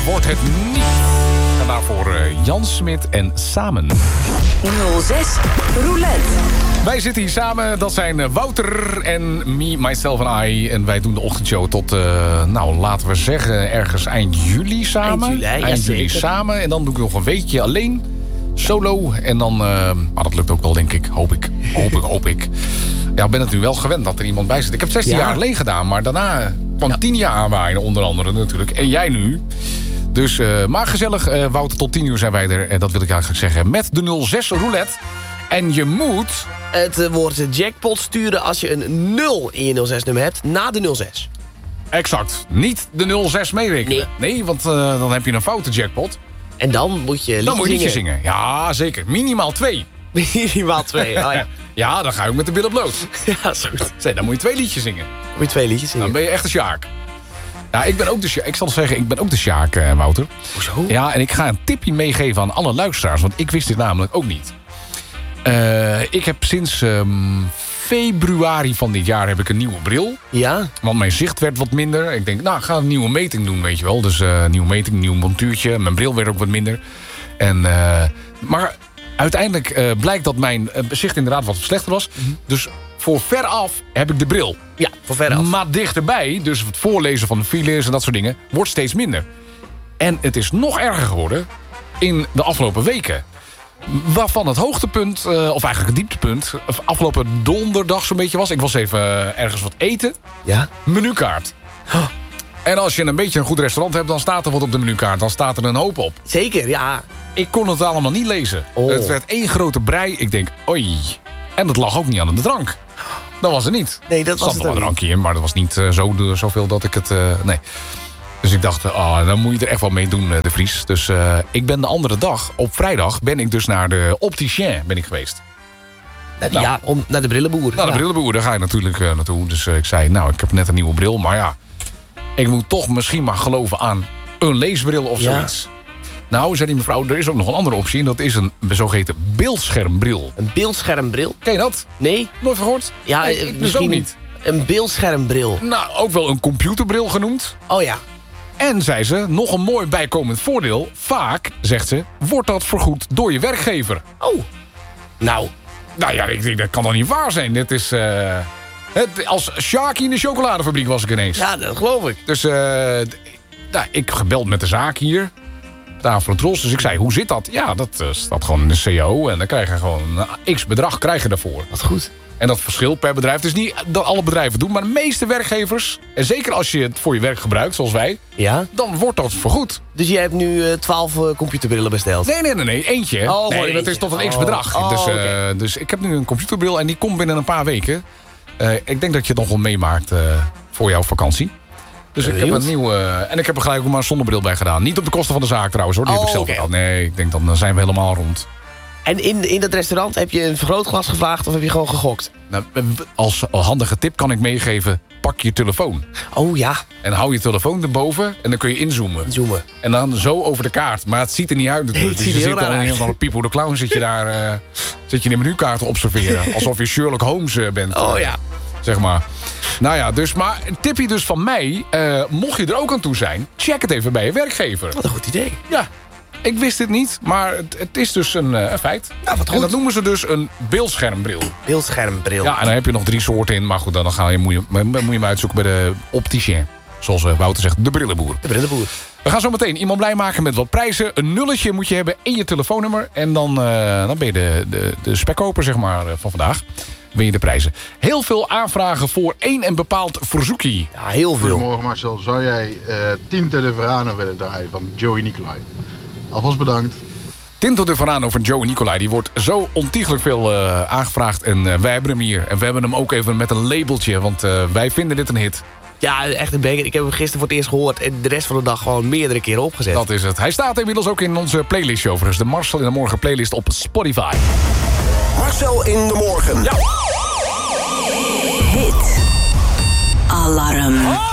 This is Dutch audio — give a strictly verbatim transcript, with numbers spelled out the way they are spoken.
wordt het niet. En daarvoor uh, Jan Smit en Samen. nul zes Roulette. Wij zitten hier samen, dat zijn Wouter en me, myself en I. En wij doen de ochtendshow tot, uh, nou laten we zeggen, ergens eind juli samen. Eind juli, ja, eind juli samen. En dan doe ik nog een weekje alleen, solo. En dan, uh, maar dat lukt ook wel, denk ik. Hoop ik, hoop ik, hoop ik. Ja, ik ben het nu wel gewend dat er iemand bij zit. Ik heb zestien ja. jaar alleen gedaan, maar daarna kwam ja. tien jaar aanwaaien, onder andere natuurlijk. En jij nu. Dus, uh, maar gezellig, uh, Wouter, tot tien uur zijn wij er. En dat wil ik eigenlijk zeggen, met de nul zes roulette. En je moet het woord jackpot sturen als je een nul in je nul zes nummer hebt, na de nul zes. Exact. Niet de nul zes meerekenen. Nee, nee want uh, dan heb je een foute jackpot. En dan moet je liedje Dan moet je liedje zingen. zingen. Ja, zeker. Minimaal twee. Minimaal twee, oh ja. Ja, dan ga ik met de billen bloot. Ja, is goed. Zee, dan moet je twee liedjes zingen. Moet je twee liedjes zingen. Dan ben je echt een Sjaak. Ja, ik ben ook de Sjaak. Ik zal zeggen, ik ben ook de Sjaak, uh, Wouter. Hoezo? Ja, en ik ga een tipje meegeven aan alle luisteraars. Want ik wist dit namelijk ook niet. Uh, ik heb sinds um, februari van dit jaar heb ik een nieuwe bril. Ja? Want mijn zicht werd wat minder. Ik denk, nou, ga een nieuwe meting doen, weet je wel. Dus uh, nieuwe meting, nieuw montuurtje. Mijn bril werd ook wat minder. En, uh, maar uiteindelijk uh, blijkt dat mijn uh, zicht inderdaad wat slechter was. Mm-hmm. Dus voor veraf heb ik de bril. Ja, voor veraf. Maar dichterbij, dus het voorlezen van de files en dat soort dingen, wordt steeds minder. En het is nog erger geworden in de afgelopen weken. Waarvan het hoogtepunt, uh, of eigenlijk het dieptepunt, afgelopen donderdag zo'n beetje was. Ik was even uh, ergens wat eten. Ja? Menukaart. Oh. En als je een beetje een goed restaurant hebt, dan staat er wat op de menukaart. Dan staat er een hoop op. Zeker, ja. Ik kon het allemaal niet lezen. Oh. Het werd één grote brei. Ik denk, oei. En dat lag ook niet aan de drank. Dat was het niet. Nee, dat was er het zat nog een drankje in, maar dat was niet uh, zo, de, zoveel dat ik het... Uh, nee. Dus ik dacht, oh, dan moet je er echt wel mee doen, de Vries. Dus uh, ik ben de andere dag, op vrijdag, ben ik dus naar de opticien ben ik geweest. Nou, ja, om, naar de brillenboer. Naar de ja. brillenboer, daar ga je natuurlijk uh, naartoe. Dus uh, ik zei, nou, ik heb net een nieuwe bril. Maar ja, ik moet toch misschien maar geloven aan een leesbril of zoiets. Ja. Nou, zei die mevrouw, er is ook nog een andere optie. En dat is een zogeheten beeldschermbril. Een beeldschermbril? Ken je dat? Nee. Nooit gehoord? Ja, nee, ik misschien dus ook niet. Een beeldschermbril. Nou, ook wel een computerbril genoemd. Oh ja. En, zei ze, nog een mooi bijkomend voordeel. Vaak, zegt ze, wordt dat vergoed door je werkgever. Oh. Nou. Nou ja, ik denk, dat kan dan niet waar zijn. Dit is... Uh, het, als Sjakie in de chocoladefabriek was ik ineens. Ja, dat geloof ik. Dus uh, nou, ik gebeld met de zaak hier. Tafel en Tros. Dus ik zei, hoe zit dat? Ja, dat uh, staat gewoon in de C O. En dan krijg je gewoon een x-bedrag krijg je daarvoor. Wat goed. En dat verschilt per bedrijf. Het is niet dat alle bedrijven doen. Maar de meeste werkgevers, en zeker als je het voor je werk gebruikt, zoals wij, ja? Dan wordt dat vergoed. Dus jij hebt nu uh, twaalf uh, computerbrillen besteld? Nee, nee, nee, nee. Eentje. Oh, nee, eentje. Dat is tot een x-bedrag. Oh, dus, uh, okay. dus ik heb nu een computerbril en die komt binnen een paar weken. Uh, ik denk dat je het nog wel meemaakt uh, voor jouw vakantie. Dus ik heb een nieuwe... Uh, en ik heb er gelijk ook maar een zonnebril bij gedaan. Niet op de kosten van de zaak trouwens hoor. Die oh, heb ik zelf okay. gedaan. Nee, ik denk dan zijn we helemaal rond. En in, in dat restaurant heb je een vergrootglas gevraagd of heb je gewoon gegokt? Nou, als handige tip kan ik meegeven, pak je telefoon. Oh ja. En hou je telefoon erboven en dan kun je inzoomen. Zoomen. En dan zo over de kaart. Maar het ziet er niet uit natuurlijk. Nee, het dus je ziet zit al in een van de Pipo de Clown zit je daar uh, zit je de menukaart te observeren. Alsof je Sherlock Holmes uh, bent. Oh ja. Zeg maar. Nou ja, dus maar een tipje dus van mij. Uh, mocht je er ook aan toe zijn, check het even bij je werkgever. Wat een goed idee. Ja. Ik wist dit niet, maar het, het is dus een, uh, een feit. Nou, wat goed. En dat noemen ze dus een beeldschermbril. Beeldschermbril. Ja, en dan heb je nog drie soorten in. Maar goed, dan ga je, moet, je, moet je hem uitzoeken bij de opticien. Zoals uh, Wouter zegt, de brillenboer. De brillenboer. We gaan zo meteen iemand blij maken met wat prijzen. Een nulletje moet je hebben in je telefoonnummer. En dan, uh, dan ben je de, de, de spekkoper zeg maar, van vandaag. Win je de prijzen. Heel veel aanvragen voor één en bepaald verzoekie. Ja, heel veel. Goedemorgen Marcel. Zou jij uh, Tinto de Verano willen draaien van Joey Nicolai? Alvast bedankt. Tinto de Verano van Joey Nicolai. Die wordt zo ontiegelijk veel uh, aangevraagd. En uh, wij hebben hem hier. En we hebben hem ook even met een labeltje. Want uh, wij vinden dit een hit. Ja, echt een banger. Ik heb hem gisteren voor het eerst gehoord. En de rest van de dag gewoon meerdere keren opgezet. Dat is het. Hij staat inmiddels ook in onze playlist overigens. De Marcel in de Morgen playlist op Spotify. Marcel in de Morgen. Ja. Hit Alarm. Oh!